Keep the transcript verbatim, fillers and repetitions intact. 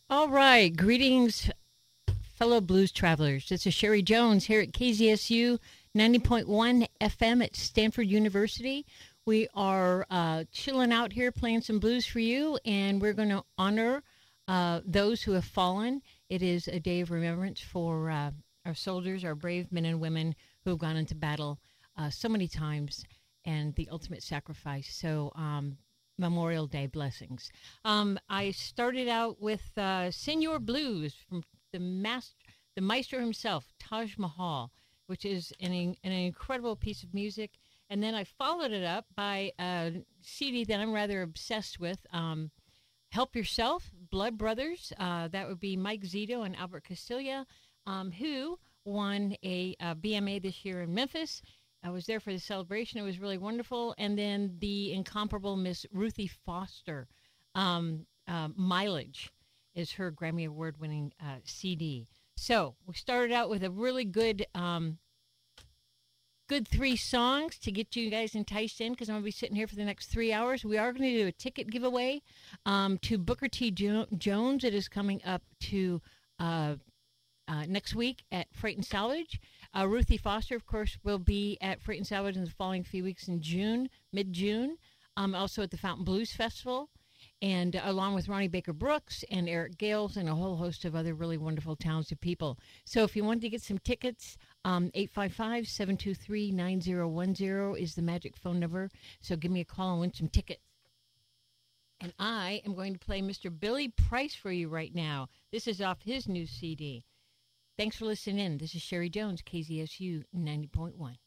All right. Greetings, fellow blues travelers. This is Sherry Jones here at K Z S U ninety point one F M at Stanford University. We are uh, chilling out here playing some blues for you, and we're going to honor uh, those who have fallen. It is a day of remembrance for uh, our soldiers, our brave men and women who have gone into battle uh, so many times and the ultimate sacrifice. So, um, Memorial Day blessings. Um, I started out with uh, Senor Blues from the master, the maestro himself, Taj Mahal, which is an, an incredible piece of music. And then I followed it up by a C D that I'm rather obsessed with, um, Help Yourself, Blood Brothers. Uh, that would be Mike Zito and Albert Castiglia, um, who won a, a B M A this year in Memphis. I was there for the celebration. It was really wonderful. And then the incomparable Miss Ruthie Foster, um, uh, Mileage is her Grammy Award-winning uh, C D. So we started out with a really good um, good three songs to get you guys enticed in, because I'm going to be sitting here for the next three hours. We are going to do a ticket giveaway um, to Booker T. Jo- Jones. It is coming up to uh, uh, next week at Freight and Salvage. Uh, Ruthie Foster, of course, will be at Freight and Salvage in the following few weeks in June, mid-June, um, also at the Fountain Blues Festival, and uh, along with Ronnie Baker Brooks and Eric Gales and a whole host of other really wonderful, talented people. So if you want to get some tickets, um, eight five five, seven two three, nine zero one zero is the magic phone number. So give me a call and win some tickets. And I am going to play Mister Billy Price for you right now. This is off his new C D. Thanks for listening in. This is Sherry Jones, K Z S U ninety point one.